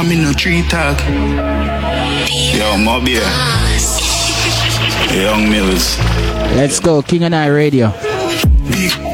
me no tree talk. Yo, Moby. Young Mills. Let's go, King and I Radio. Big